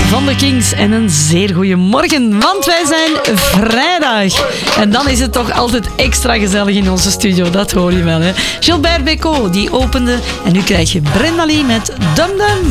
van de Kings en een zeer goede morgen, want wij zijn vrijdag. En dan is het toch altijd extra gezellig in onze studio, dat hoor je wel. Hè? Gilbert Bécaud, die opende en nu krijg je Brenda Lee met Dum Dum.